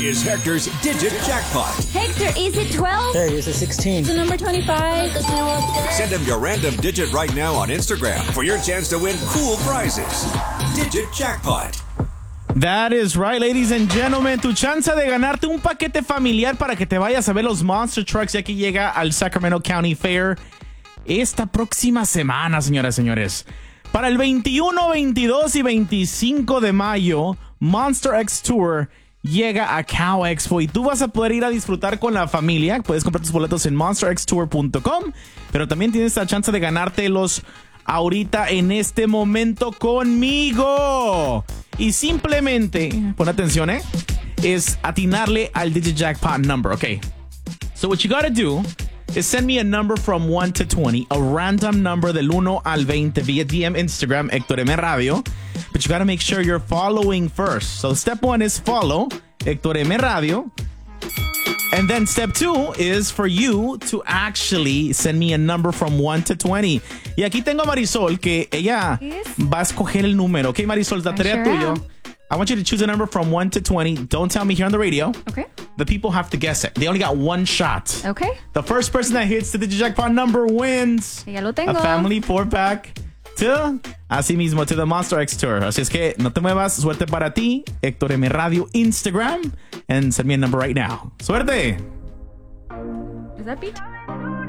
Is Hector's Digit Jackpot. Hector, is it 12? Hey, is it 16? Is it number 25? Send him your random digit right now on Instagram for your chance to win cool prizes. Digit Jackpot. That is right, ladies and gentlemen. Tu chance de ganarte un paquete familiar para que te vayas a ver los Monster Trucks ya que llega al Sacramento County Fair esta próxima semana, señoras y señores. Para el 21, 22 y 25 de mayo, Monster X Tour llega a Cow Expo y tú vas a poder ir a disfrutar con la familia. Puedes comprar tus boletos en monsterxtour.com, pero también tienes la chance de ganártelos ahorita en este momento conmigo. Y simplemente, pon atención, es atinarle al Digit Jackpot number. Okay, so what you gotta do is send me a number from 1 to 20, a random number del 1 al 20 via DM Instagram, Héctor M Radio. But you got to make sure you're following first. So step 1 is follow, Héctor M Radio. And then step 2 is for you to actually send me a number from 1 to 20. Y aquí tengo a Marisol, que ella va a escoger el número. Ok, Marisol, la tarea tuya. I want you to choose a number from 1 to 20. Don't tell me here on the radio. Okay. The people have to guess it. They only got one shot. Okay. The first person that hits the Digit Jackpot number wins. Ya lo tengo. A family 4-pack to, así mismo, to the Monster X Tour. Así es que no te muevas. Suerte para ti. Héctor M Radio Instagram. And send me a number right now. Suerte. Is that beat?